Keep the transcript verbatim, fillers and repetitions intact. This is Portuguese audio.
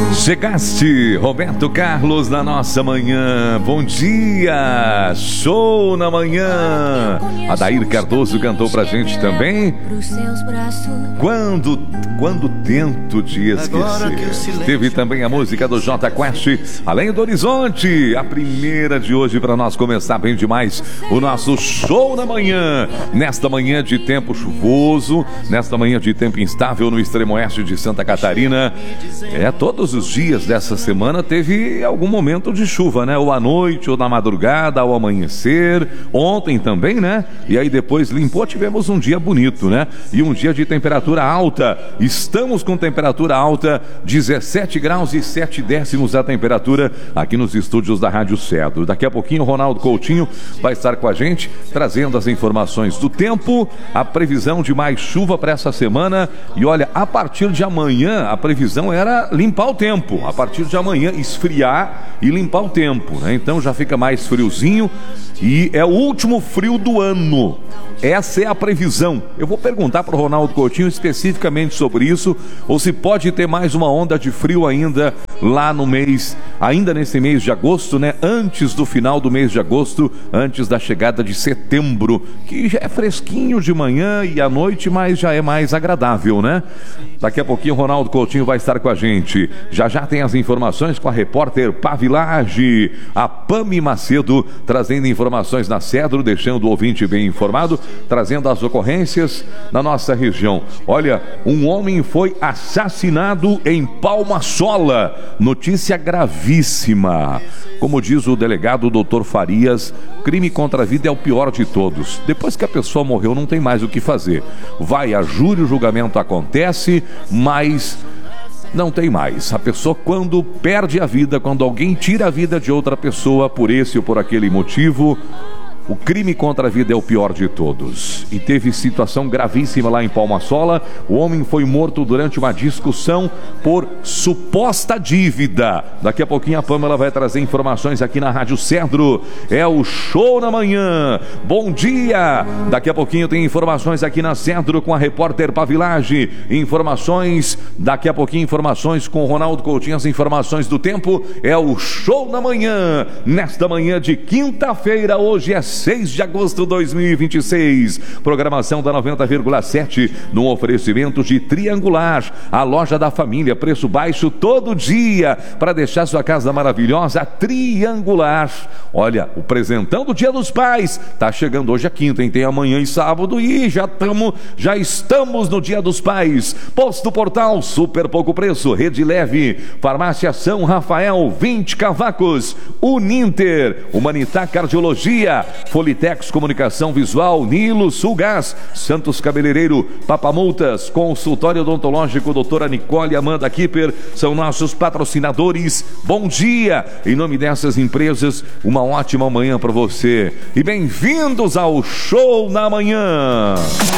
Chegaste, Roberto Carlos, na nossa manhã. Bom dia, show na manhã. Adair Cardoso cantou pra gente também. Quando, quando tento te esquecer. Teve também a música do J Quest, Além do Horizonte. A primeira de hoje para nós começar bem demais o nosso show na manhã. Nesta manhã de tempo chuvoso, nesta manhã de tempo instável no extremo oeste de Santa Catarina. É, todos os dias dessa semana teve algum momento de chuva, né? Ou à noite, ou na madrugada, ao amanhecer. Ontem também, né? E aí depois limpou, tivemos um dia bonito, né? E um dia de temperatura alta. Estamos com temperatura alta, dezessete graus e sete décimos a temperatura aqui nos estúdios da Rádio Cedro. Daqui a pouquinho o Ronaldo Coutinho vai estar com a gente, trazendo as informações do tempo, a previsão de mais chuva para essa semana. E olha, a partir de amanhã, a previsão era limpar o tempo. A partir de amanhã, esfriar e limpar o tempo, né? Então já fica mais friozinho e é o último frio do ano. Essa é a previsão. Eu vou perguntar para o Ronaldo Coutinho especificamente sobre isso, ou se pode ter mais uma onda de frio ainda lá no mês, ainda nesse mês de agosto, né? Antes do final do mês de agosto, antes da chegada de setembro, que já é fresquinho de manhã e à noite, mas já é mais agradável, né? Daqui a pouquinho o Ronaldo Coutinho vai estar com a gente. Já já tem as informações com a repórter Pavilage, a Pami Macedo, trazendo informações na Cedro, deixando o ouvinte bem informado, trazendo as ocorrências na nossa região. Olha, um homem foi assassinado em Palma Sola. Notícia gravíssima. Como diz o delegado doutor Farias, crime contra a vida é o pior de todos. Depois que a pessoa morreu, não tem mais o que fazer. Vai a júri, o julgamento acontece, mas não tem mais. A pessoa, quando perde a vida, quando alguém tira a vida de outra pessoa por esse ou por aquele motivo, o crime contra a vida é o pior de todos. E teve situação gravíssima lá em Palma Sola. O homem foi morto durante uma discussão por suposta dívida. Daqui a pouquinho a Pamela vai trazer informações aqui na Rádio Cedro. É o show na manhã. Bom dia! Daqui a pouquinho tem informações aqui na Cedro com a repórter Pavilage. Informações, daqui a pouquinho informações com o Ronaldo Coutinho. As informações do tempo. É o show na manhã. Nesta manhã de quinta-feira, hoje é seis de agosto de dois mil e vinte e seis. Programação da noventa vírgula sete no oferecimento de Triangular, a loja da família, preço baixo todo dia para deixar sua casa maravilhosa. Triangular. Olha, o presentão do Dia dos Pais tá chegando hoje a quinta, hein? Tem amanhã e sábado e já estamos já estamos no Dia dos Pais. Posto Portal, super pouco preço. Rede Leve, Farmácia São Rafael, vinte cavacos. Uninter, Humanitar Cardiologia, Folitex Comunicação Visual, Nilo Sulgás, Santos Cabeleireiro, Papamultas, Consultório Odontológico, doutora Nicole Amanda Kipper, são nossos patrocinadores. Bom dia! Em nome dessas empresas, uma ótima manhã para você. E bem-vindos ao Show na Manhã.